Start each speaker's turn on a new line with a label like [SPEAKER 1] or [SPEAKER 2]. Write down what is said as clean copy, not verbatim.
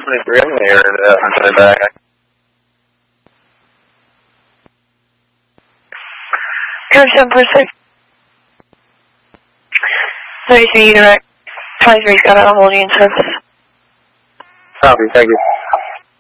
[SPEAKER 1] 23 on the air, I'm coming back.
[SPEAKER 2] Code 746. 33 direct. 23's got a holding in service.
[SPEAKER 1] Copy, thank you.